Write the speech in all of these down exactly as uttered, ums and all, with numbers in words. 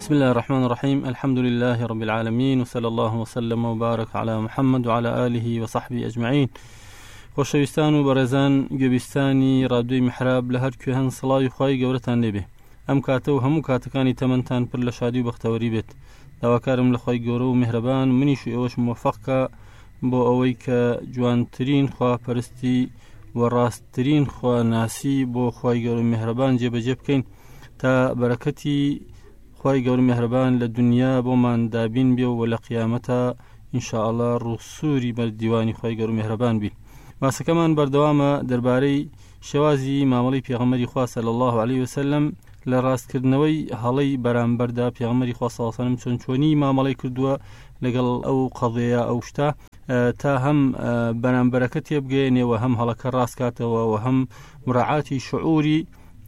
بسم الله الرحمن الرحيم. الحمد لله رب العالمين، وصلى الله وسلم وبارك على محمد وعلى آله وصحبه أجمعين. خوشویستان و بەڕێزان گوێبیستانی ڕادیۆی محراب لە هەر کوێ هەن سڵاوی خوای گەورەتان لێبێ. ئەم کاتە و هەموو کاتەکانی تەمەنتان پڕ لە شادی و بەختەوەری بێت. داواکارم لە خوای گەورە و میهرەبان منیش و ئێوەش موفەقکە بۆ ئەوەی کە جوانترین خواپەرستی و ڕاستترین خواناسی بۆ خوای گەورە و میهرەبان جێبەجێ بکەین تا بەرەکەتی خوای گەورە میهرەبان لە دنیا بۆمان دابین بێ و لە قیامەتە ئینشاءالله ڕووسوری بەردیوانی خوای گەورە و میهرەبان بین. باسەکەمان بەردەوامە دەربارەی شێوازی مامەڵەی پێغەمبەری خوا صلی الله علیه وسلم لە ڕاستکردنەوەی هەڵەی بەرامبەردا پێغەمبەری خوا صلی الله علیه وسلم چۆن چۆنی مامەڵەی کردووە لەگەڵ ئەو قەضەیە ئەو شتە تا هەم بەرامبەرەکە تێبگەێنێەوە هەم هەڵەکە ڕاستکاتەوە و هەم مراعاتی شعوری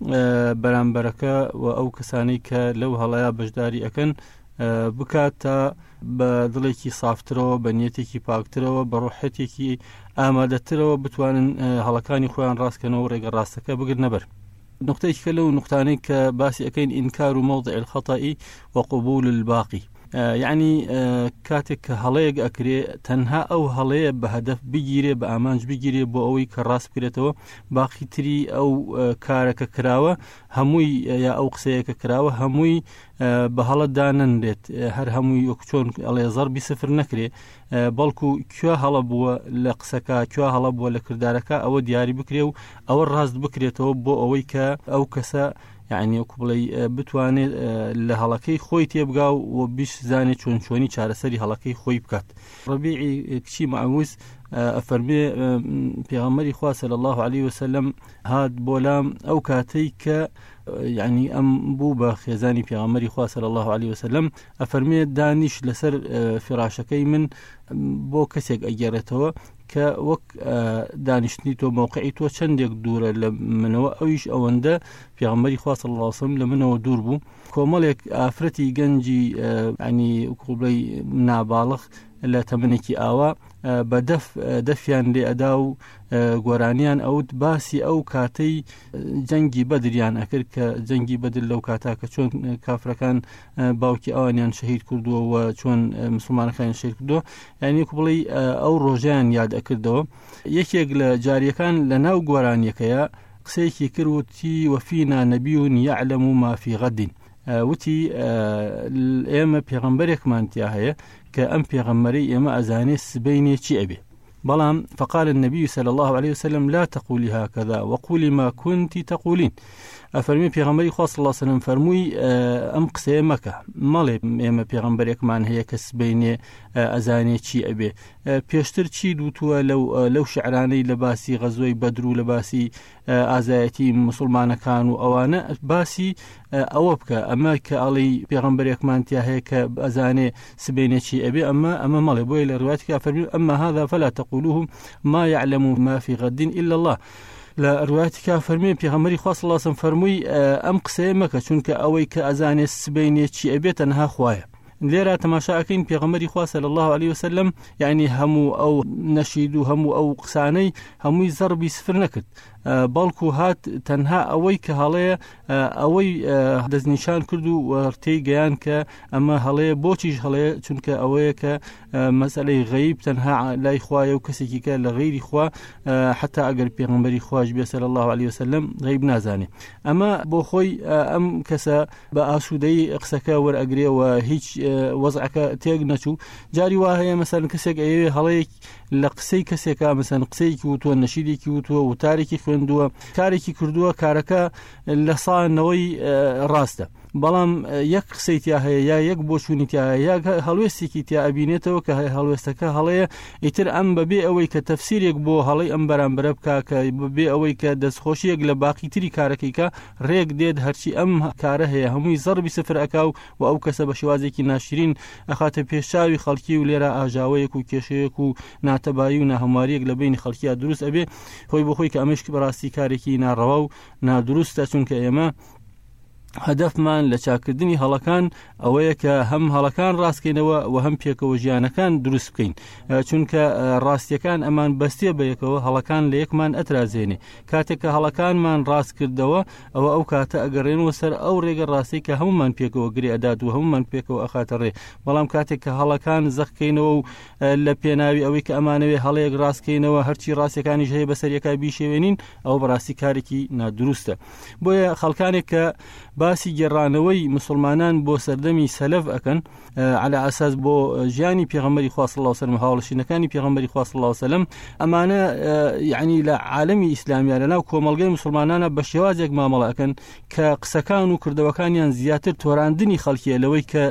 بەرامبەرەکە و ئەو کەسانەی کە لەو هەڵەیە بەشداری ئەکەن بکات تا بە دڵێکی سافترەوە بە نیەتێکی پاکترەوە بە ڕوحەتێکی ئامادەترەوە بتوانن هەڵەکانی خۆیان ڕاستکەنەوە و ڕێگە ڕاستەکە بگرنە بەر. نقطەیەکی کە لەو نقطانەی کە باسی ئەەکەین ئینکار و مەوضع الخەطەئی وقبول الباقی، یعنی کاتێک کە هەڵەیەک ئەکرێ تەنها ئەو هەڵەیە بە هەدەف بگیرێ بە ئامانج بگیرێ بۆ ئەوەی کە ڕاست بکرێتەوە، باقی تری ئەو کارەکە کراوە هەمووی یا ئەو قسەیەکە کراوە هەمووی بە هەڵەتدا نەنرێت، هەر هەمووی وەک چۆن ئەڵێ زەربی سفر نەکرێ، بەڵکو کوێ هەڵە بووە لە قسەکە کوێ هەڵە بووە لە کردارەکە ئەوە دیاری بکرێ و ئەوە ڕاست بکرێتەوە بۆ ئەوەی کە ئەو کەسە یعنی وەکو بڵێ بتوانێت لە هەڵەکەی خۆی تێبگا و بیشزانێت چۆن چۆنی چارەسەری هەڵەکەی خۆی بکات. ڕەبیعی کچی معوز ئەفەرمێ پێغەمبەری خوا صلی الله علیه وسلم هات بۆ لام ئەو کاتەی کە یعنی ئەم بوو بە خێزانی پێغەمبەری خوا صلی الله علیه وسلم، ئەفەرمێ دانیش لەسەر فراشەکەی من بۆ کەسێک ئەگەڕێتەوە کە وەک دانیشتنی تۆ موقعی تۆ چەندێک دوورە لە منەوە، ئەویش ئەوەندە پێغەمبەری خوا صلی الله علیه وسلم لە منەوە دوور بوو. کۆمەڵێک ئافرەتی گەنجی ینی وەکو بڵێ ناباڵغ لە تەمەنێکی ئاوا بە دەف دەفیان لێ ئەدا و گۆرانیان ئەوت باسی ئەو کاتەی جەنگی بەدریان ئەکرد کە جەنگی بەدر لەو کاتا کە چۆن کافرەکان باوکی ئەوانیان شەهید کردووە و چۆن مسلمانەکان شەهید کردووە، یعنی وەکو بڵێ ئەو ڕۆژیان یاد ئەکردەوە. یەکێک لە جاریەکان لە ناو گۆرانیەکەیە قسەیەکی کرد وتی وەفینا نەبیون یعلم ما فی غەد، وتی ئێمە پێغەمبەرێکمان تیا هەیە کە ئەم پێغەمبەرەی ئێمە ئەزانێ سبەینێ چی ئەبێ، بەڵام فقال النبي صلى الله عليه وسلم لا تقولي هكذا وقولي ما كنت تقولين. ئەفەرمی پێغەمبەری خوا صلی الله علیه وسلم فەرمووی ئەم قسەیە مەکە، مەڵێ ئێمە پێغەمبەرێکمان هەیە کە سبەینێ ئەزانێ چی ئەبێ. پێشتر چی دووتووە لەو لەو شعرانەی لە باسی غەزوەی بەدر و لە باسی ئازایەتی مسلمانەکان و ئەوانە باسی ئەوە بکە، ئەمە کە ئەڵی پێغەمبەرێکمان تیا هەیە کە ئەزانێ سبەینێ چی ئەبێ، ئەمە ئەمە مەڵێ. بۆیە لە ڕوایەتێکا فەرمی ئەمما هذا فلا تقولوه ما يعلم ما في غد إلا الله. لە ڕوایەتێکا فەرمی پێغەمبەری خوا صلی الله علیه وسلم فەرمووی ئەم قسەیە مەکە چونکە ئەوەی کە ئەزانێ سبەینێ چی ئەبێ تەنها خوایە. لێرە تەماشا ئەکەین پێغەمبەری خوا صلی الله علیه وسلم یعنی هەموو ئەو نەشید و هەموو ئەو قسانەی هەمووی زەربی سفر نەکرد، بەڵکو هات تەنها ئەوەی کە هەڵەیە ئەوەی دەستنیشان کرد و وەرتەی گەیان کە ئەمە هەڵەیە. بۆچیش هەڵەیە؟ چونکە ئەوەیە کە مەسئلەی غەیب تەنها لای خوایە و کەسێکی کە لە غەیری خوا حتا ئەگەر پێغەمبەری خواش بێ صلی الله علیه وسلم غەیب نازانێ. ئەمە بۆ خۆی ئەم کەسە بە ئاسوودەی قسەکە وەرئەگرێەوە هیچ وەزعەکە تێک نەچوو. جاری وا هەیە مەسەلەن کەسێک ئەوێ هەڵەیەک لە قسەی کەسێکە مەسەلەن قسەیەکی وتووە، نەشیدێکی وتووە، وتارێکی خوێندووە، کارێکی کردووە، کارەکە لە سانەوەی ڕاستە، بەڵام یەک قسەی تیا هەیە یا یەک بۆچوونی تیا هەیە یا هەڵوێستێکی تیا ئەبینێتەوە کە هەڵوێستەکە هەڵەیە ئیتر ئەم بەبێ ئەوەی کە تەفسیرێک بۆ هەڵەی ئەم بەرامبەرە بکا کە بەبێ ئەوەی کە دەستخۆشیەک لە باقی تری کارەکەیکە ڕێک دێت هەرچی ئەم کارە هەیە هەمووی زەربی سفر ئەکا و ئەو کەسە بە شێوازێکی ناشرین ئەخاتە پێشاوی خەڵکی و لێرە ئاژاوەیەک و کێشەیەک و ناتەبایی و ناهەمواریەک لە بینی خەڵکیە دروست ئەبێ، خۆی بۆ خۆی کە ئەمەش بەڕاستی کارێکی ناڕەوا و نادروستە، چونکە ئێمە هدفمان لە چاکردنی هەڵەکان ئەوەیە کە هەم هەڵەکان ڕاستکەینەوە و هەم پێکەوە ژیانەکان دروست بکەین، چونکە ڕاستیەکان ئەمان بەستێ بە یەکەوە هەڵەکان لە یەکمان ئەترازێنێ. کاتێک کە هەڵەکانمان ڕاست کردەوە ئەوە ئەو کاتە ئەگەڕێنەوە سەر ئەو ڕێگە ڕاستی کە هەمومان پێکەوە گرێ ئەدات و هەمومان پێکەوە ئەخاتە ڕێ. بەڵام کاتێک کە هەڵەکان زەخکەینەوە و لە پێناوی ئەوەی کە ئەمانەوێ هەڵەیەک ڕاستکەینەوە هەرچی ڕاستیەکانیش هەیە بەسەریەکە بیشێوێنین، ئەو بەڕاستی کارێکی نادروستە. بۆیە خەڵکانێک کە باسی گێڕانەوەی مسلمانان بۆ سەردەمی سەلەف ئەکەن على ئاساس بۆ ژیانی پێغەمبەری خوا صلی الله علیه و سلم هاوڵشینەکانی پێغەمبەری خوا صلی الله علیه و سلم، ئەمانە یعنی لە عالەمی ئیسلامیە لەناو کۆمەڵگەی مسلمانانە بە شێوازێک مامەڵە ئەکەن کە قسەکان و کردەوەکانیان زیاتر تۆراندنی خەڵکیە لەوەی کە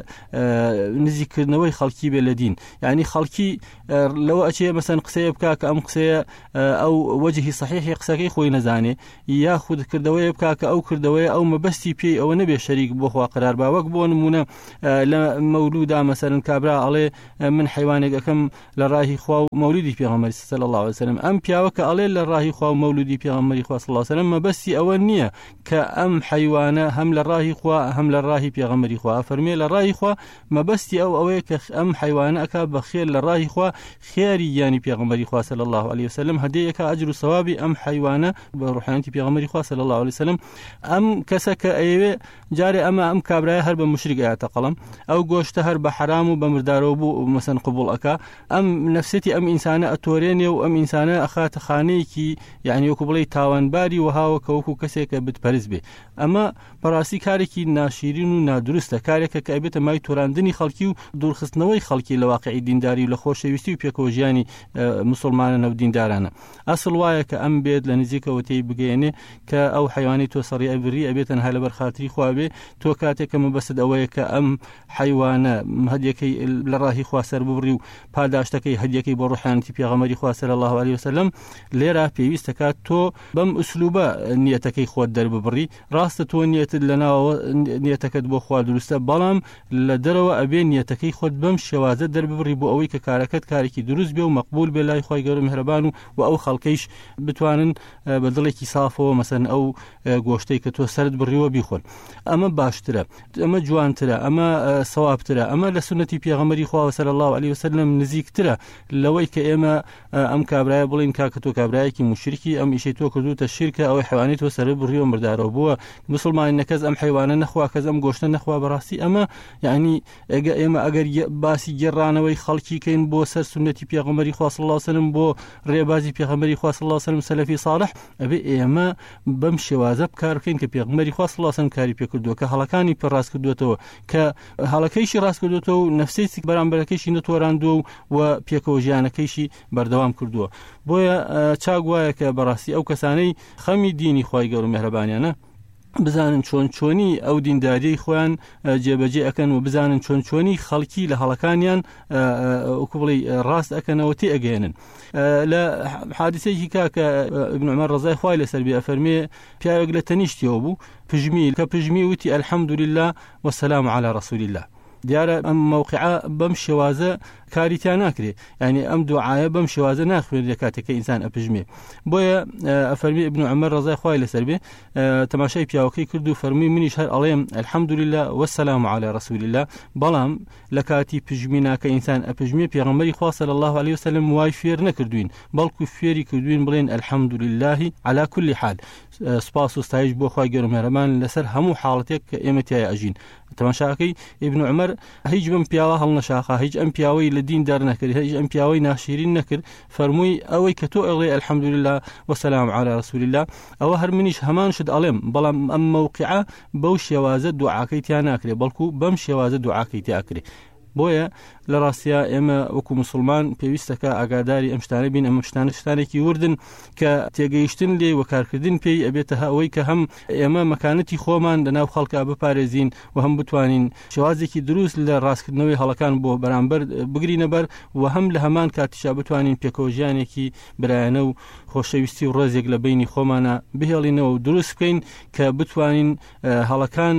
نزیکردنەوەی خەڵکی بێ لە دین. یعنی خەڵکی لەوە ئەچێ مەسەن قسەیە بکا کە ئەم قسەیە ئەو وەجهی صحیحی قسەکەی خۆی نەزانێ، یاخود کردەوەیە بکا کە ئەو کردەوەیە ئەو مەبەستی پێی ئەوە نەبێ شەریک بۆ خوا قرار با. وەک بۆ نمونە لە مەولودا مەسەرن کابرا ئەڵێ من حیوانێک ئەەکەم لە ڕاهی خوا و مەولودی پێغەمبەری صلی الله علیه و سلم. ئەم پیاوە کە ئەڵێ لە ڕاهی خوا و مەولودی پێغەمبەری خوا صلی الله علیه و سلم مەبەستی ئەوە نییە کە ئەم حیوانە هەم لە ڕاهی خوا هەم لە ڕاهی پێغەمبەری خوا فەرمێ لە ڕاهی خوا مەبەستی ئەو ئەوەیە کە ئەم حیوانە ئەکا بە خێر لە ڕاهی خوا خێری یانی پێغەمبەری خوا صلی الله علیه و سلم هەدەیەکە ئەجر و سەوابی ئەم حیوانە بە ڕوحانیەتی پێغەمبەری خوا صلی الله علیه و سلم. ئەم کەسە کە ئەیەوێ جارێ ئەمە ئەم کابرایە هەر بە مشرک ئاەتە قەڵم، ئەو گۆشتە هەر بە حرام و بە مردارەوە بوو مەسەن قبول ئەکا، ئەم نەفسەتی ئەم ئینسانە ئەتۆرێنێ و ئەم ئینسانە ئەخاتە خانەیەکی یعنی وەکو بڵێ تاوانباری وهاوە کە وەکو کەسێکە بتپەرست بێ. ئەمە بەڕاستی کارێکی ناشیرین و نادروستە، کارێکە کە ئەبێتە مای تۆراندنی خەڵکی و دوورخستنەوەی خەڵکی لە واقعی دینداری و لە خۆشەویستی و پێکەوە ژیانی مسلمانە و دیندارانە. ئەسڵ وایە کە ئەم بێت لە نزیکەوە تێی بگەێنێ کە ئەو حیوانی تۆ سەڕی ئەبری ئەبێت تەنها لەبەر خاتری خوا بێ. تۆ کاتێک کە مەبەست ئەوەیە کە ئەم حیوانە هەدیەکەی لە ڕاهی خوا سەر ببڕی و پاداشتەکەی هەدیەکەی بۆ ڕوحانیەتی پێغەمبەری خوا صلی الله علیه و سلم، لێرە پێویستە کات تۆ بەم ئوسلوبە نیەتەکەی خۆت دەرببڕی. ڕاستە تۆ نیەتت لەناوە نیەتەکەت بۆ خوا دروستە، بەڵام لە دەرەوە ئەبێ نیەتەکەی خۆت بەم شێوازە دەرببڕی بۆ ئەوەی کە کارەکەت کارێکی دروست بێ و مەقبول بێ لای خوای گەورە میهرەبان و و ئەو خەڵکەیش بتوانن بە دڵێکی صافەوە مەسەن ئەو گۆشتەی کە تۆ سەرت بڕیوە بیخۆن. ئەمە باشترە، ئەمە جوانترە، ئەمە سەوابترە، ئەمە لە سنەتی پێغەمبەری خوا صلی الله علیه و سلم نزیکترە لەوەی کە ئێمە ئەم کابرایە بڵین کاکە تۆ کابرایەکی مشرکی ئەم ئیشەی تۆ کردوتە شیرکە ئەوەی حیوانی تۆ سەر بڕیوە مردارەوە بووە مسلمانی نەکەس ئەم حیوانە نەخوا کەس ئەم گۆشتە نەخوا. بەڕاستی ئەمە یعنی ئێمە ئەگەر باسی گێڕانەوەی خەڵکی کەین بۆ سەر سنەتی پێغەمبەری خوا صلی الله علیه و سلم بۆ ڕێبازی پێغەمبەری خوا صلی الله علیه و سلم سەلەفی صالح، ئەبێ ئێمە بەم شێوازە بکار بکەین کە پێغەمبەری خوا صلی الله علیه و سلم کاری پێ کردووە، کە هەڵەکانی پێ ڕاست کردوێتەوە، کە هەڵەکەیشی ڕاست کردوێتەوە و نەفسەیەکی بەرامبەرەکەیشی نەتۆراندووە و پێکەوە ژیانەکەیشی بەردەوام کردووە. بۆیە چاک وایە کە بەڕاستی ئەو کەسانەی خەمی دینی خوای گەورە میهرەبانیانە بزانن چۆن چۆنی ئەو دینداریەی خۆیان جێبەجێ ئەکەن و بزانن چۆن چۆنی خەڵکی لە هەڵەکانیان وەکو بڵێ ڕاست ئەکەنەوە تێ ئەگەێنن. لە حادیسەیەکی کاکە ئیبن عومەر ڕەزای خوای لەسەر بێ ئەفەرمێ پیاوێک لە تەنیشتیەوە بوو پژمی کە پژمی وتی الحەمدولله وەسەلام علی رسول الله. دیارە ئەم موقعە بەم شێوازە کاریتیان ناکرێ، یعنی ئەم دوعاە بەم شێوازە ناخوێن لە کاتێککە ئینسان ئەپژمێ. بۆیە ئەفەرمی ئیبن عومەر ڕەزای خوای لەسەر بێ تەماشای پیاوەکەی کرد و فەرمووی منیش هەر ئەڵێم الحەمدولله وەسەلام علی رسول الله، بەڵام لە کاتی پژمینا کە ئینسان ئەپژمێ پێغەمبەری خوا صلی الله علیه و سلم وای فێر نەکردوین، بەڵکو فێری کردوین بڵێن الحەمدولله علی كل حال، سپاس و ستایش بۆ خوای گەورە میهرەبان لەسەر هەموو حاڵەتێک کە ئێمە تیایە ئەژین. تەماشاکەی ئیبن عومەر هیچ بم پیاوە هەڵنەشاخا، هیچ ئەم پیاوەی لە دین دار نەکرد، هیچ ئەم پیاوەی ناشیرین نەکرد، فەرمووی ئەوەی کە تۆ ئەڵێ الحەمدولله وەسەلام علی رسول الله ئەوە هەر منیش هەمان شت ئەڵێم، بەڵام ئەم موقعە بەو شێوازە دوعاکەی تیا ناکرێ، بەڵکو بەم شێوازە دوعاکەی تیا ئەکرێ. بۆیە لە ڕاستیە ئێمە وەکو مسلمان پێویستەکە ئاگاداری ئەم شتانە بین. ئەمە شتانە شتانێکی وردن کە تێگەیشتن لێ وەکارکردن پێی ئەبێتە ئەوەی کە هەم ئێمە مەکانەتی خۆمان لەناو خەڵکا بپارێزین و هەم بتوانین شێوازێکی دروست لە ڕاستکردنەوەی هەڵەکان بۆ بەرامبەر بگرینە بەر و هەم لە هەمان کاتیشا بتوانین پێکەوە ژیانێکی برایانە و خۆشەویستی و ڕێزێک لە بینی خۆمانە بهێڵینەوە و دروست بکەین کە بتوانین هەڵەکان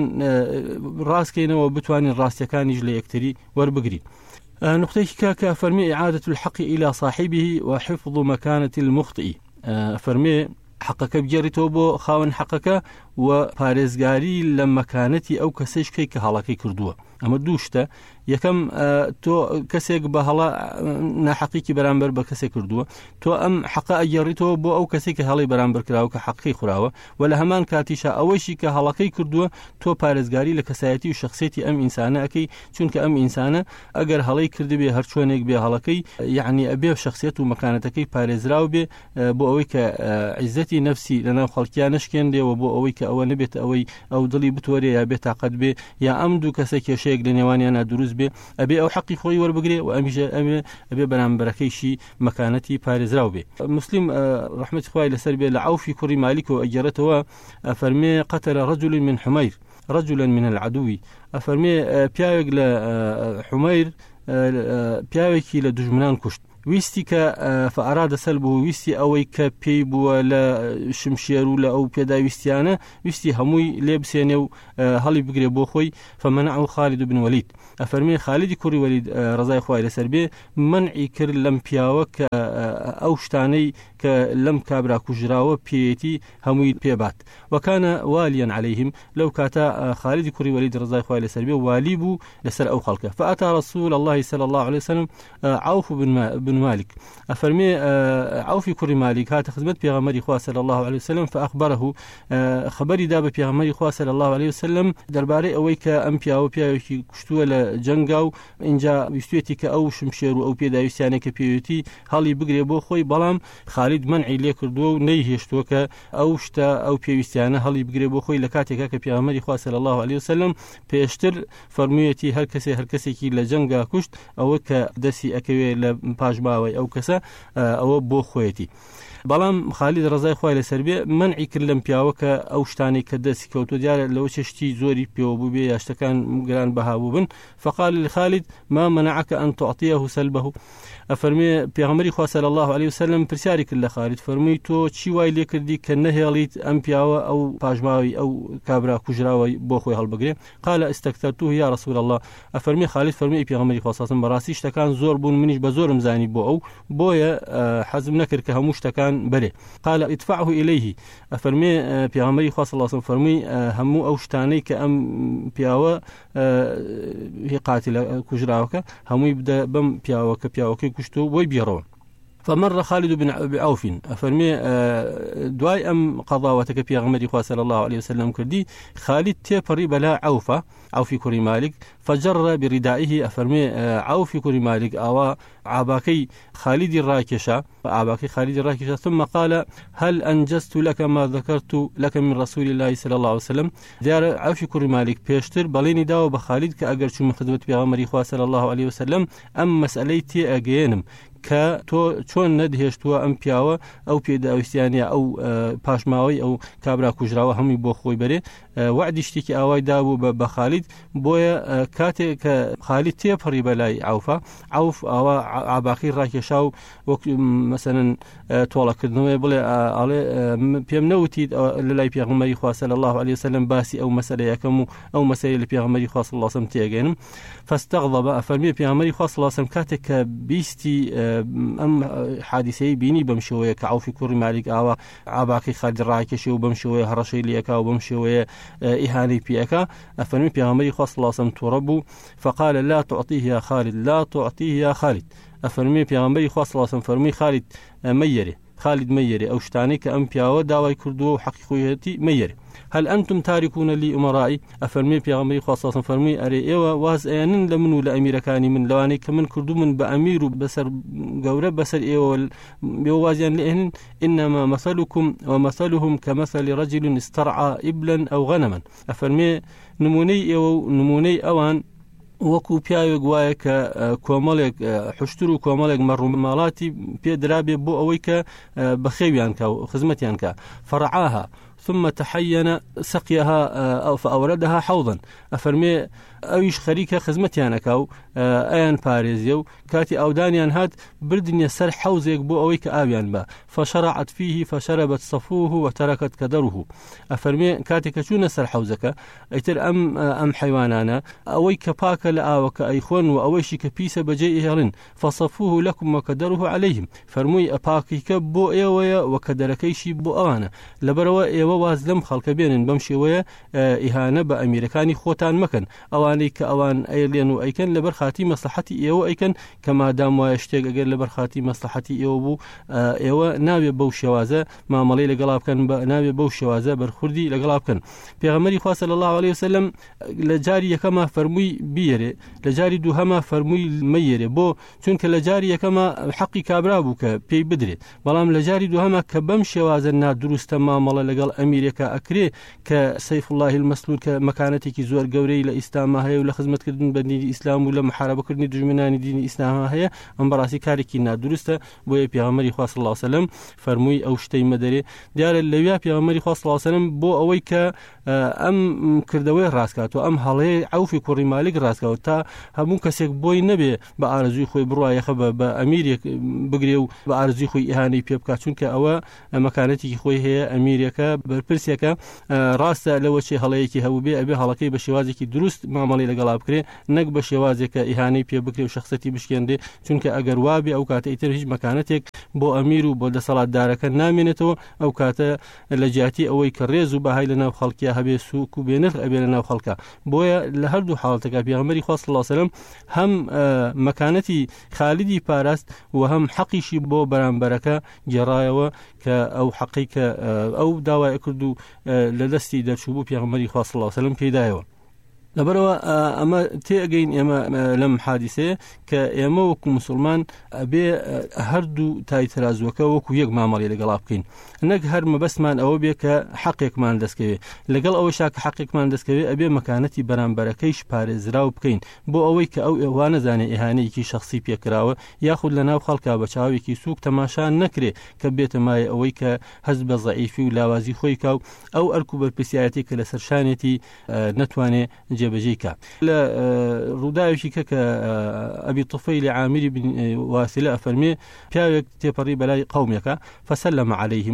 ڕاستکەینەوە بتوانین ڕاستیەکانیش لە یەکتری وەربگرین. نقطة كاكا فرمي إعادة الحق إلى صاحبه وحفظ مكانة المخطئ. فرمي حقك بجريتو بو خاون حقك و پارێزگاری لە مەکانەتی ئەو کەسەش کەی کە هەڵەکەی کردووە. ئەمە دووشتە. یەکەم تۆ کەسێک بە هەڵا ناحەقیکی بەرامبەر بە کەسێک کردووە، تۆ ئەم حەقە ئەگەڕیتەوە بۆ ئەو کەسێک کە هەڵی بەرامبەر کراوە کە حەقی خوراوە، و لە هەمان کاتیشە ئەوەشی کە هەڵەکەی کردووە تۆ پارێزگاری لە کەسایەتی و شخصیەتی ئەم ئینسانە ئەەکەی، چونکە ئەم ئینسانە ئەگەر هەڵەی کردبێ هەر چۆنێک بێ هەڵەکەی یعنی ئەبێ شخصیەت و مەکانەتەکەی پارێزراو بێ بۆ ئەوەی کە عیزەتی نەفسی لەناو خەڵکیان نشکێندێەوە، بۆ ئەوەی کە ئەوە نەبێت ئەوەی ئەو دڵی بتوەرێ یا بێت تاقەت بێ، یا ئەم دوو کەسە کێشەیەک لە نێوانیانە دروست بێ، ئەبێ ئەو حەقی خۆی وەربگرێ و ئەمیشە ئەبێ ئەبێ بەرامبەرەکەیشی مەکانەتی پارێزراو بێ. مسلم ڕەحمەتی خوای لەسەر بێ لە عوفی کوڕی مالیک و ئەگەڕێتەوە ئەفەرمێ قەتەل رەجل من حومەیر رجلا من العدو، ئەفەرمێ پیاوێک لە حومەیر پیاوێکی لە دوژمنان کوشت، ویستی کە فەئەرادە سەلبه، ویستی ئەوەی کە پێی بووە لە شمشێر و لە ئەو پێداویستیانە ویستی هەمووی لێ بسێنێ و هەڵی بگرێ بۆ خۆی. فمنعه خالد بن ولید، ئەفەرمێ خالدی کوڕی وەلید ڕەزای خوای لەسەر بێ منعی کرد لەم پیاوە کە ئەو شتانەی کە لەم کابرا کوژراوە پێیەتی هەمووی پێبات. وەکانە والیان عەلەیهم، لەو کاتە خالدی کوڕی وەلید ڕەزای خوای لەسەر بێ والی بوو لەسەر ئەو خەڵکە. فأتى رسول الله صلى الله عليه وسلم عوف بن مالك، أفرمي عوفي كوري مالك هات خدمت بيغمري خواه صلى الله عليه وسلم، فأخبره خبري داب بيغمري خواه صلى الله عليه وسلم درباري أويك أمبيا أو بياوكي كشتوه لجنگاو إنجا بيستويتي كأو شمشيرو أو بيدا يستياني كبيوتي هالي بقري بو خوي بلام خالد منعي ليكردو نيهشتوك أو شتا أو بيوستياني هالي بقري بو خوي لكاتي كبيغمري خواه صلى الله عليه وسلم بيشتر فرميتي هر كسي هر كسي كي لجنگا كشت أو كدسي أكوي لباش باوي أو كسا أو بو خويتي. بەڵام خالد ڕزای خوای لەسەر بێ منعی کرد لەم پیاوە کە ئەو شتانی کە دەستی کەوتۆ دیارە لەوە چشتی زۆری پێوە بوو بێ یا شتەکان گران بەهابوو بن. فقال لخالد ما منعك أن تعطيه سلبه، ئەفەرمێ پێغەمبەری خوا صلی الله عليه وسلم پرسیاری کرد لە خالد، فەرمووی تۆ چی وای لێ کردی کە نەهێڵیت ئەم پیاوە ئەو پاژماوی ئەو کابرا کوژراوە بۆ خۆی هەڵبگرێ؟ قال استكثرته يا رسول الله، ئەفەرمێ خالد فەرمووی پێغەمبەری خوا صلی الله عليه وسلم بەڕاستی شتەکان زۆر بوون، منیش بە زۆرم زانی بۆ ئەو، بۆیە حەزم نەکرد کە هەموو شتەکان بله. قال ادفعه إليه، أفرمي پیغمبری خاص الله صلی فرمی همو أو شتانی که ام پیاوه هی قاتل کجراوکه همو يبدأ بم پیاوکه پیاوکه کشتو وی بیرون. فمر خالد بن عوف، أفرمي دواي أم قضاوتك بيغمري خواه صلى الله عليه وسلم كردي خالد تيبري بلا عوفة عوفي كوري مالك، فجر بردائه أفرمي عوفي كوري مالك أو عباكي خالد الراكشة، عباكي خالد الراكشة، ثم قال هل أنجزت لك ما ذكرت لك من رسول الله صلى الله عليه وسلم؟ دار عوفي كوري مالك بيشتر بليني داو بخالد كأجر شو من خدمة بيغمري خواه صلى الله عليه وسلم، أم مسألتي أجينم کە تۆ چۆن نەدهێشتووە ئەم پیاوە ئەو پێداویستیانە ئەو پاشماوەی ئەو کابرا کوژراوە هەمووی بۆ خۆی بەرێ، وعدی شتێکی ئاوای دابوو بە خالد، بۆیە کاتێک کە خالد تێپەڕی بەلای عوفە، عوف ئاوا عباقی ڕاکێشا و وەک مەسەلەن تۆڵەکردنەوەی بڵێ ئاڵێ پێم نەوتیت لە لای پێغەمبەری خوا صلی الله عليه وسلم باسی ئەو مەسەلە یەکەم و ئەو مەسەلەی لە پێغەمبەری خوا صلی الله عليه وسلم تێگەێنم. فاستغضب، ئەفەرمێ پێغەمبەری خوا صلی الله عليه وسلم کاتێک کە بیستی ئەم حادیسەی بینی بەم شێوەیە کە عوفی کوڕی مالک ئاوا عباقی خالد ڕاکێشێ و بەم شێوەیە هەڕەشەی لێکا و بەم شێوەیە ئیهانەی پێەکە، ئەفەرمێ پێغەمبەری خوا صلی الله عليه وسلم تووڕە بوو. فقال لا تعطيه يا خالد، لا تعطيه يا خالد، ئەفەرمێ پێغەمبەری خوا صلی الله عليه وسلم فەرمووی خالد مەیەرێ، خالد مەیەرێ ئەو شتانەی کە ئەم پیاوە داوای کردووە و حەقی خۆیەتی مەیەرێ. هل أنتم تاركون لي أمرائي، أفرمي بيغمري خاصة فرمي أري إيوه واز أيانن لمنو لأميركاني من لواني كمن كردو من بأمير بسر قورة بسر إيوه بيوازيان لإهن، إنما مثلكم ومثلهم كمثل رجل استرعى إبلا أو غنما. أفرمي نموني إيوه نموني أوان وەکو پیاوێک وایە کە کۆمەڵێک حشتر و کۆمەڵێک مەڕووماڵاتی پێدرابێ بۆ ئەوەی کە بەخێویان کە و خزمەتیان کە، فەرعاها ثم تحين سقيها أو فأوردها حوضا، أفرمي أويش خريكة خزمتيان أكاو أيان باريزيو كاتي أودانيان هاد بردنيا سر حوزيك بو أويك آبيان با، فشرعت فيه فشربت صفوه وتركت كدره. أفرمي كاتي كشون سر حوزك ايتر أم أم حيوانانا أويك باك لآوك أيخون وأويش كبيسة بجيئهرن، فصفوه لكم وكدره عليهم، فرمي أباكي كبو إيويا وكدركيشي بو أغانا لبروا ئێوە واز لەم خەڵکە بێنن بەم شێوەیە ئیهانە بە ئەمیرەکانی خۆتان مەکەن ئەوانەی کە ئەوان ئەیلێن و ئەیکەن لەبەر خاتی مەسلحەتی ئێوە ئەیکەن کە مادام وایە شتێک ئەگەر لەبەر خاتی مەسلحەتی ئێوە بوو ئێوە ناوێ بەو شێوازە مامەڵەی لەگەڵا بکەن ناوێ بەو شێوازە بەرخوردی لەگەڵا بکەن. پێغەمبەری خوا صلی الله علیه وسلم لە جاری یەکەمە فەرمووی بیێرێ لە جاری دووهەمە فەرمووی مەیێرێ بۆ چونکە لە جاری یەکەمە حەقی کابرا بوو کە پێی بدرێت بەڵام لە جاری دووهەمە کە بەم شێوازە نادروستە مامەڵە لەگەڵ ئەمیرێکە ئەکرێ کە سەیف الله المەسلول کە مەکانەتێکی زۆر گەورەی لە ئیسلامە هەیە و لە خزمەتکردن بە دینی ئیسلام و لە محارەبەکردنی دژمنانی دینی ئیسلامە هەیە ئەم بەڕاستی کارێکی نادروستە بۆیە پێغەمبەری خوا صلی الله علیه وسلم فەرمووی ئەو شتەی مەدەرێ. دیارە لەویا پێغەمبەری خوا صلی الله علیه وسلم بۆ ئەوەی کە ئەم کردەوەی ڕاستکات و ئەم هەڵەیە عەوفی کوڕی مالک ڕاستکات تا هەموو کەسێک بۆی نەبێ بە ئارەزوی خۆی بڕوایەخە بە ئەمیرێک بگرێ و بە ئارەزوی خۆی ئیهانەی پێ بکات چونکە ئەوە مەکانەتێکی خۆی هەیە ئەمیرەکە بەرپرسێکە ڕاستە لەوە چێ هەڵەیەکی هەبوو بێ ئەبێ هەڵەکەی بە شێوازێکی دروست مامەڵەی لەگەڵا بکرێ نەک بە شێوازێکە ئیهانەی پێ بکرێ و شخصەتی بشکێندێ چونکە ئەگەر وابێ ئەو کاتە ئیتر هیچ مەکانەتێک بۆ ئەمیر و بۆ دەسەڵاتدارەکە نامێنێتەوە ئەو کاتە لە جیاتی ئەوەی کە ڕێز و بەهای لەناو خەڵکیە هەبێ سووک و بێنرخ ئەبێ لەناو خەڵکە. بۆیە لە هەردوو حاڵەتەکە پێغەمبەری خوا صلی الله علیه وسلم هەم مەکانەتی خالیدی پاراست و هەم حەقیشی بۆ بەرامبەرەکە گێڕایەوە کە ئەو حەقی کە ئەو داوای کرد و لە دەستی دەرچوو بوو پێغەمبەری خوا صلی الله علیه وسلم پێدایەوە. لەبەرەوە ئەمە تێگەین ئێمە لەم حادیسەیە کە ئێمە وەکو مسلمان ئەبێ هەردوو تای تەرازوەکە وەکو یەک مامەڵی لەگەڵا بکەین نەک هەر مەبەستمان ئەوە بێ کە حەقێکمان دەستکەوێ لەگەڵ ئەوە شاکە حەقێکمان دەستکەوێ ئەبێ مەکانەتی بەرامبەرەکەیش پارێزراو بکەین بۆ ئەوەی کە ئەو ئێوە نەزانێ ئیهانەیەکی شخصی پێکراوە یاخود لەناو خەڵکا بە چاوێکی سووک تەماشا نەکرێ کە بێتە مایە ئەوەی کە هەست بە زەعیفی و لاوازی خۆی کا و ئەو ئەرک و بەرپرسیایەتی کە لەسەر شانێتی نەتوانێ جێبەجێیکە. لە ڕووداوێکی کە کە ئەبی طوفەیل عامری بن واسلە ئەفەرمێ پیاوێک تێپەڕی بەلای قەومێکە فسلم عليهم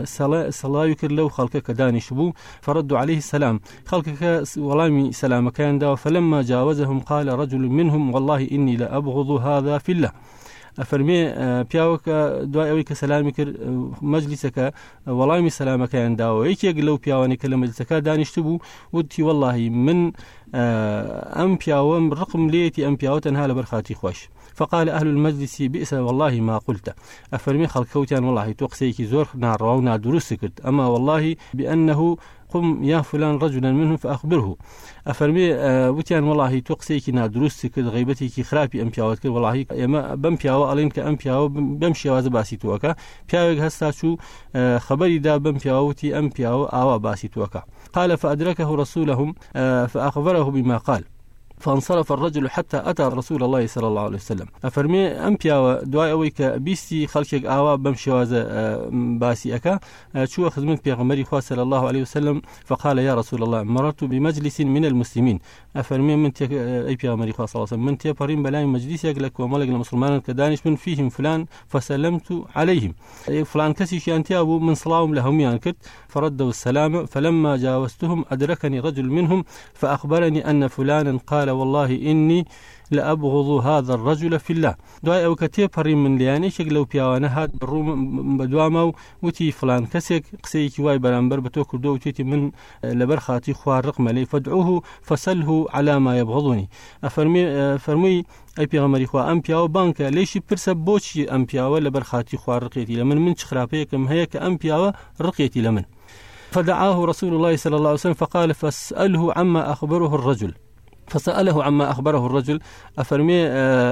سەڵاوی کرد لەو خەڵکە کە دانیش بوو فردوا عليه السلام خەڵکەکە وەڵامی سەلامەکەیان داوە فلما جاوزهم قال رجل منهم والله إني لأبغض هذا في الله. ئەفەرمێ پیاوەکە دوای ئەوەی کە سەلامی کرد مەجلیسەکە وەڵامی سەلامەکەیان داوە یەکێک لەو پیاوانی کە لە مەجلیسەکە دانیشت بوو وتی واللهی من ئەم پیاوەم ڕقم لێتی ئەم پیاوە تەنها لەبەر خاتی خۆش. فقال أهل المجلس بئس والله ما قلت أفرمي خلقوتان والله توقسيكي زور ناروا ونادرس كرت أما والله بأنه قم يا فلان رجلا منهم فأخبره أفرمي أه وتيان والله توقسيكي نادرس كرت غيبتيكي خرابي أمبياوات كرت والله يما بمبياو ألين كأمبياو بمشي واز باسي توكا بياوك هستا شو أه خبري دا بمبياوتي أمبياو آوا باسي توكا. قال فأدركه رسولهم أه فأخبره بما قال فانصرف الرجل حتى أتى رسول الله صلى الله عليه وسلم. أفرمي أمبيا دعاء ويك بيستي خلقك آوا بمشوازة باسي أكا شو خدمت بيغمري خواه صلى الله عليه وسلم فقال يا رسول الله مررت بمجلس من المسلمين. أفرمي من تيك أي بيغمري خواه صلى الله عليه وسلم من تيبارين بلاي مجلسك لك وملك المسلمان كدانش من فيهم فلان فسلمت عليهم فلان كسي شانتي أبو من صلاهم لهم ينكت فردوا السلام فلما جاوزتهم أدركني رجل منهم فأخبرني أن فلانا قال والله إني لأبغض هذا الرجل في الله. دعاء أو كتير بريم من لياني شكل لو بيانا هاد بالروم بدوامه وتي فلان كسك قسيك واي برامبر بتوكل دو تيتي من لبرخاتي خوار رقم لي فادعوه فسله على ما يبغضني. أفرمي فرمي أي بيغمري خوا أم بياو بانك ليش برسب بوشي أم بياو لبرخاتي خوار رقيتي لمن من شخرابيكم هيك أم بياو رقيتي لمن. فدعاه رسول الله صلى الله عليه وسلم فقال فاسأله عما أخبره الرجل. فسأله عما أخبره الرجل أفرمي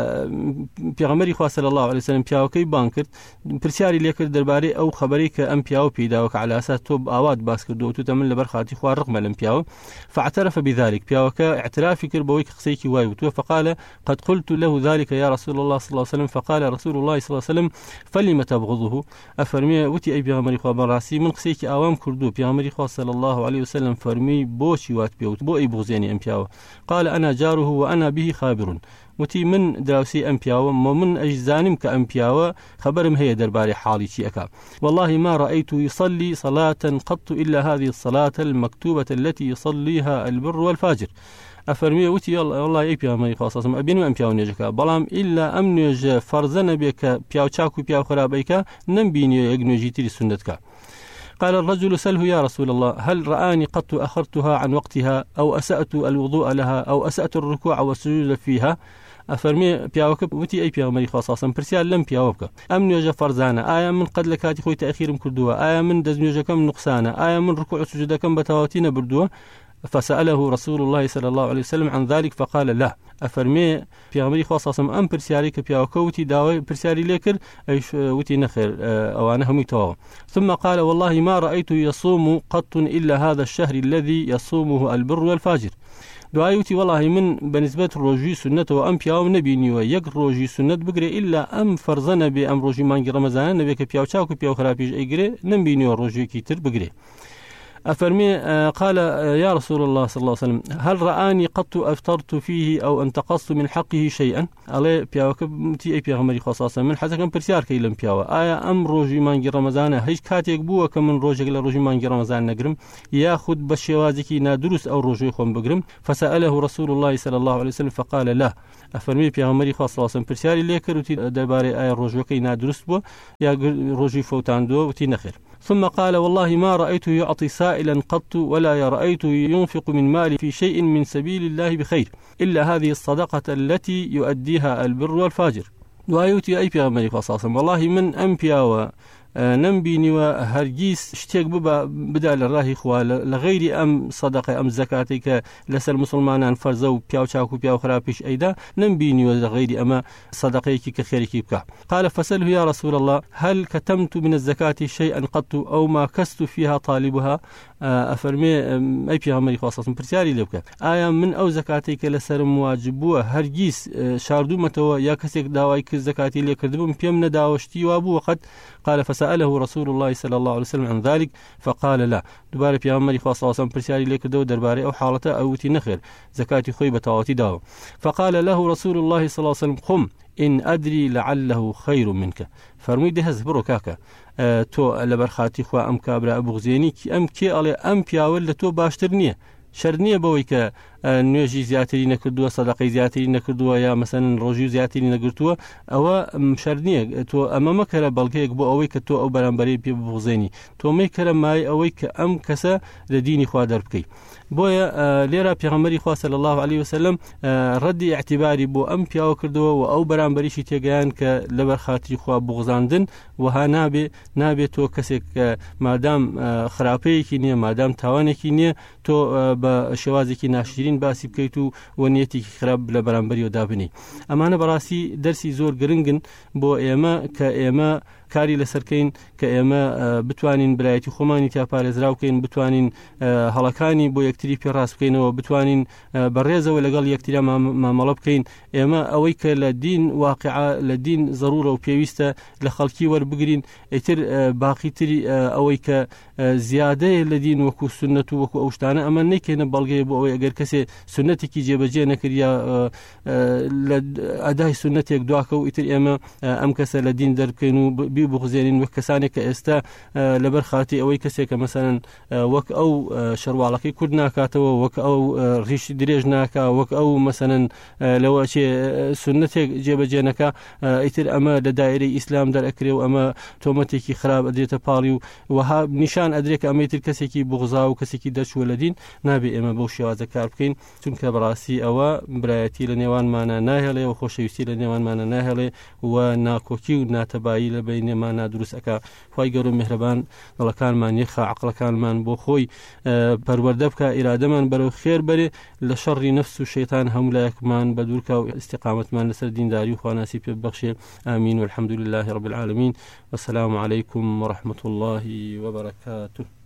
بيغمري خواه صلى الله عليه وسلم بياوكي بانكر برسياري ليكر درباري أو خبريك أم بياو بيداوك على أساس توب آواد باسكر دو تتمن لبرخاتي خواه رقم لم بياو فاعترف بذلك بياوكا اعترافي كر بويك خسيكي وايوتو فقال قد قلت له ذلك يا رسول الله صلى الله عليه وسلم فقال رسول الله صلى الله عليه وسلم فلم تبغضه. أفرمي وتي أي بيغمري خواه براسي من خسيكي آوام كردو بيغمري خواه صلى الله عليه وسلم فرمي بوشي وات بيوت بو أي بغزيني أم بياو. قال أنا جاره وأنا به خابر وتي من دراوسي أمبياو ومن أجزانم كأمبياو خبرم هي درباري حالي شيئك والله ما رأيت يصلي صلاة قط إلا هذه الصلاة المكتوبة التي يصليها البر والفاجر. أفرمي وتي والله أي بيا ما يخصص أبين ما أمبياو نيجك بلام إلا أم نيج فرزنا بك بياو تشاكو بياو خرابيك نم بيني يجنوجيتي لسنتك. قال الرجل سله يا رسول الله هل رآني قط أخرتها عن وقتها أو أسأت الوضوء لها أو أسأت الركوع والسجود فيها؟ أفرمي بياوك وتي أي بيغمري خاصة برسيال لم بياوك أم نيوجا فرزانا آية من قد لكاتي خوي تأخير كردوها آية من دزنيوجا كم نقصانا آية من ركوع سجود كم بتواتين بردوها. فسأله رسول الله صلى الله عليه وسلم عن ذلك فقال لا أفرمي بيغمري خاصة أم برسياري كبياوك وتي داوي برسياري ليكر أيش وتي نخير أو أنا هم يتواو. ثم قال والله ما رأيت يصوم قط إلا هذا الشهر الذي يصومه البر والفاجر. دعايتي والله من بنسبة روجي سنة وأم بياو نبيني ويك روجي سنة بقري إلا أم فرزنا بأم روجي مانجي رمضان نبي كبياو شاو كبياو خرابيج أجري نبيني وروجي كيتر بقري. أفرمي قال يا رسول الله صلى الله عليه وسلم هل رآني قط أفطرت فيه أو انتقصت من حقه شيئا؟ عليه بياوك تي أي بيغمري خاصة من حتى كان برسيار كيلم بياو آية أم روجي مانجي رمضان هيج كاتيك بوا كمن روجي لروجي مانجي رمضان نقرم ياخد بشوازكي نادرس أو روجي خون بقرم. فسأله رسول الله صلى الله عليه وسلم فقال لا أفرمي بيغمري خاصة برسياري ليكر وتي دباري آية روجي كي نادرس بوا يا روجي فوتان دو وتي نخير. ثم قال والله ما رأيته يعطي سائلا قط ولا رأيته ينفق من مالي في شيء من سبيل الله بخير إلا هذه الصدقة التي يؤديها البر والفاجر. وآيوتي أي بيغمري خاصة والله من أنبياء نمبيني وهرجيس اشتيق ببا بدا للراهي خوا لغير أم صدقة أم زكاتك لسل مسلمان فرزو بياو شاكو بياو خرابيش أيدا نمبيني ولغير أما صدقيك كخيرك بكا. قال فسأله يا رسول الله هل كتمت من الزكاة شيئا قط أو ما كست فيها طالبها؟ أفرمي أي بيغمري خاصة برسالي لبكا آية من أو زكاتك لسر مواجبوه هرجيس شاردو متوا يا كسيك داوايك الزكاة اللي كردبهم بيمنا داوشتي وابو وقد. قال فسأله رسول الله صلى الله عليه وسلم عن ذلك فقال لا دباري بيغمري خاصة برسالي لك دو درباري أو حالته أو تنخر زكاة خيبة واتي داو. فقال له رسول الله صلى الله عليه وسلم قم إن أدري لعله خير منك. فرمي ده هزبرو كاكا أه تو لبرخاتي خوا أم كابرا أبو غزيني أم كي على أم بياول لتو باشترنية شرنية بويك نوێژی زیاتری نەکردووە سەدەقەی زیاتری نەکردووە یا مەسەن ڕۆژی زیاتری نەگرتووە ئەوە شەر نییە. تۆ ئەمە مەکەرە بەڵگەیەک بۆ ئەوەی کە تۆ ئەو بەرامبەری پێ ببوغزێنی تۆ مەیکەرە مای ئەوەی کە ئەم کەسە لە دینی خوا دەربکەی. بۆیە لێرە پێغەمبەری خوا صلی الله علیه وسلم ڕەدی اعتیباری بۆ ئەم پیاوە کردەوە و ئەو بەرامبەریشی تێگەیان کە لەبەر خاتری خوا بوغزاندن وها نابێ نابێت تۆ کەسێک مادام خراپەیەکی نییە مادام تاوانێکی نییە تۆ بە شێوازێکی ناشرین باسی بکەیت و وەنیەتێکی خراپ لە بەرامبەریەوە دابنی. ئەمانە بەڕاستی دەرسی زۆر گرنگن بۆ ئێمە کە ئێمە کاری لەسەرکەین کە ئێمە بتوانین برایەتی خۆمانی تاپارێزرا بکەین بتوانین هەڵەکانی بۆ یەکتری پێڕاست بکەینەوە بتوانین بەڕێزەوە لەگەڵ یەکتریا مامەڵە بکەین. ئێمە ئەوەی کە لە دین واقعا لە دین ضرورە و پێویستە لە خەڵکی وەربگرین ئیتر باقیتری ئەوەی کە زیادەیە لە دین وەکو سنەت و وەکو ئەو شتانە ئەمە نەیکەینە بەڵگەیە بۆ ئەوەی ئەگەر کەسێ سنەتێکی جێبەجێ نەکردیا لە ئەدای سنەتێک دواکە و ئیتر ئێمە ئەم کەسە لە دین دەربکەین و ببغزێنین وەک کەسانێک کە ئێستا لەبەر خاتی ئەوەی کەسێکە مەسەن وەک ئەو شەرواڵەکەی کورد ناکاتەوە وەک ئەو ڕیشی درێژ ناکا وەک ئەو مەسەن لەوە چێ سنەتێک جێبەجێ نەکا ئیتر ئەمە لە دایرەی ئیسلام دەرئەکرێ و ئەمە تۆمەتێکی خراپ ئەدرێتە پاڵی و وەها نیشان ئەدرێت کە ئەمەیتر کەسێکی بغزا و کەسێکی دەرچووە لە دین نابێ ئێمە بەو شێوازە کار بکەین چونکە بەڕاستی ئەوە برایەتی لە نێوانمانە ناهێڵێ و خۆشەویستی لە نێوانمانە ناهێڵێ و ناکۆکی و ناتەبایی لە بینێمان نادروست ئەکا. خوای گەورە میهرەبان دڵەکانمان یەخە عەقڵەکانمان بۆ خۆی پەروەردە بکە ئیرادەمان بەرەو خێر بەرێ لە شەڕی نەفس و شەیتان هەمولایەکمان بەدوورکە و استیقامەتمان لەسەر دینداری و خواناسی پێ ببەخشێ. ئامین والحەمدولله رب العالمین والسلام علیکم ورحمة الله وبركاته.